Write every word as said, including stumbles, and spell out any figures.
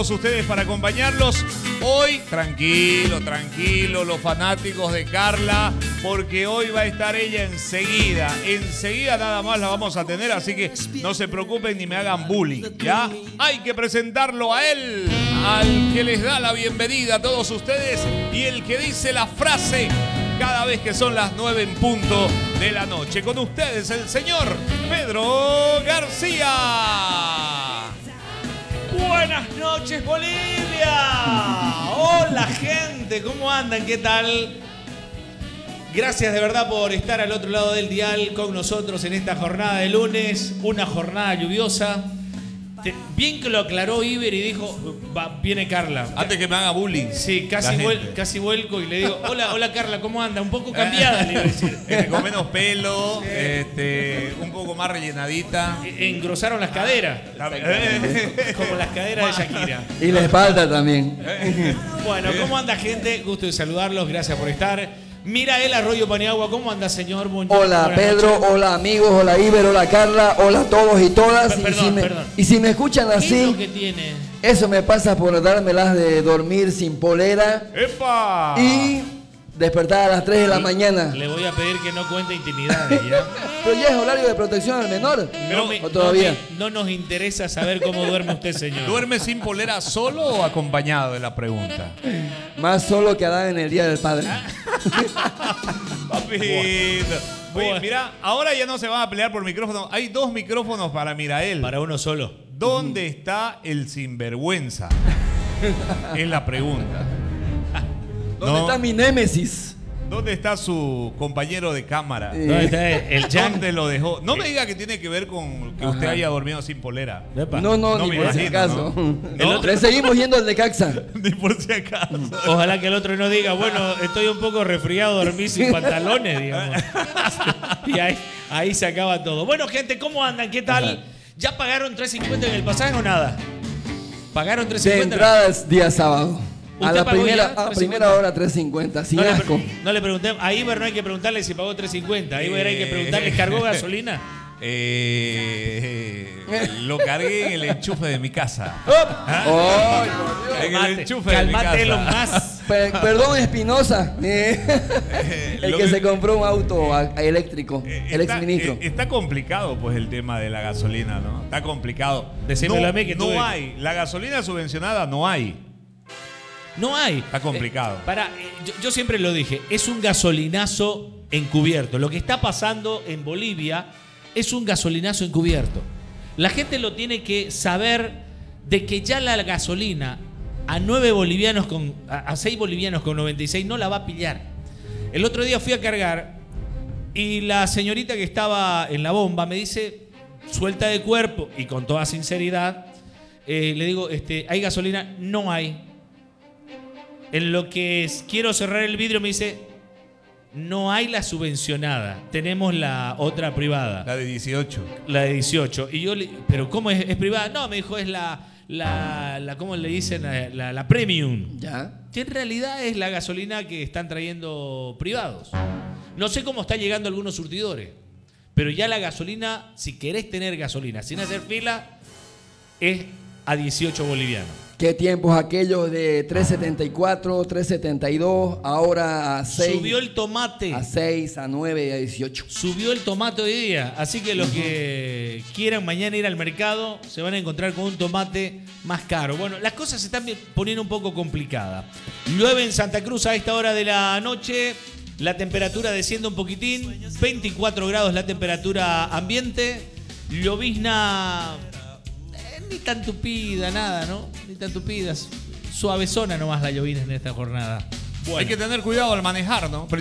Ustedes para acompañarlos hoy. Tranquilo, tranquilo, los fanáticos de Carla, porque hoy va a estar ella enseguida. Enseguida nada más la vamos a tener, así que no se preocupen ni me hagan bullying, ¿ya? Hay que presentarlo a él, al que les da la bienvenida a todos ustedes y el que dice la frase cada vez que son las nueve en punto de la noche. Con ustedes el señor Pedro García. Buenas noches, Bolivia. Hola, gente, ¿cómo andan? ¿Qué tal? Gracias de verdad por estar al otro lado del dial con nosotros en esta jornada de lunes, una jornada lluviosa. Bien que lo aclaró Iber y dijo, va, viene Carla. Antes que me haga bullying. Sí, casi, vuel, casi vuelco y le digo, hola, hola Carla, ¿cómo anda? Un poco cambiada, le iba a decir. Este, con menos pelo, sí. este, un poco más rellenadita. Engrosaron las caderas. Como las caderas de Shakira. Y la espalda también. Bueno, ¿cómo anda, gente? Gusto de saludarlos, gracias por estar. Mirael Arroyo Paniagua, ¿cómo anda, señor? Buen hola, Buenas Pedro, noches. Hola, amigos, hola, Iber, hola, Carla, hola a todos y todas. P- perdón, y, si me, perdón. y si me escuchan así, ¿Qué es lo que tiene? Eso me pasa por dármelas de dormir sin polera. ¡Epa! Y despertar a las tres de la mañana. Le voy a pedir que no cuente intimidades, ¿ya? Pero ya es horario de protección al menor. No, me, ¿O todavía? No, me, no nos interesa saber cómo duerme usted, señor. ¿Duerme sin polera solo o acompañado? Es la pregunta. Más solo que Adán en el Día del Padre. Papito. Oye, mira, ahora ya no se van a pelear por micrófono. Hay dos micrófonos para Mirael. Para uno solo. ¿Dónde está el sinvergüenza? Es la pregunta. ¿Dónde No. está mi némesis? ¿Dónde está su compañero de cámara? Eh. ¿Dónde está el Jan? ¿Dónde lo dejó? No me diga que tiene que ver con que usted Ajá. haya dormido sin polera. Epa. No, no, No ni me por si imagino, acaso. ¿no? El ¿No? otro- Le seguimos yendo al de Caxa. Ni por si acaso. Ojalá que el otro no diga, bueno, estoy un poco resfriado, dormí sin pantalones, digamos. Y ahí, ahí se acaba todo. Bueno, gente, ¿cómo andan? ¿Qué tal? Ajá. ¿Ya pagaron tres cincuenta en el pasaje o nada? ¿Pagaron tres De cincuenta? entradas día sábado. A ¿Usted la pagó primera, ya a tres cincuenta? primera hora tres cincuenta, sin No le, asco. pre- no le pregunté, a Iber no hay que preguntarle si pagó tres cincuenta. A Iber hay que preguntarle, ¿cargó gasolina? Eh, lo cargué en el enchufe de mi casa. ¡Ay, por Dios! En el Calmate, enchufe de mi calmate casa. Elon Musk. Per- perdón, Espinosa. Eh, el Lo que que- se compró un auto a- a eléctrico, Eh, el está, exministro. eh, está complicado pues el tema de la gasolina, ¿no? Está complicado. Decímelo no, a mí que no tuve- hay. La gasolina subvencionada no hay. No hay. Está complicado. Eh, para, eh, yo, yo siempre lo dije, es un gasolinazo encubierto. Lo que está pasando en Bolivia es un gasolinazo encubierto. La gente lo tiene que saber de que ya la gasolina a nueve bolivianos con a, a seis bolivianos con noventa y seis no la va a pillar. El otro día fui a cargar y la señorita que estaba en la bomba me dice, suelta de cuerpo y con toda sinceridad, eh, le digo, este, ¿hay gasolina? No hay. En lo que es, quiero cerrar el vidrio me dice, no hay la subvencionada, tenemos la otra privada, La de dieciocho. la de dieciocho. Y yo le, pero ¿cómo es, es privada? No, me dijo, es la, la, la ¿cómo le dicen? La, la, la premium. Ya. Que en realidad es la gasolina que están trayendo privados. No sé cómo está llegando a algunos surtidores, pero ya la gasolina, si querés tener gasolina sin hacer fila, es a dieciocho bolivianos. ¿Qué tiempos aquellos de tres setenta y cuatro, tres setenta y dos, ahora a seis? Subió el tomate. A seis, a nueve y a dieciocho. Subió el tomate hoy día, así que los que quieran mañana ir al mercado se van a encontrar con un tomate más caro. Bueno, las cosas se están poniendo un poco complicadas. Llueve en Santa Cruz a esta hora de la noche, la temperatura desciende un poquitín, veinticuatro grados la temperatura ambiente, llovizna eh, ni tan tupida, nada, ¿no? Ni tan tupidas, suavezona nomás la llovizna en esta jornada. Hay que tener cuidado al manejar, ¿no?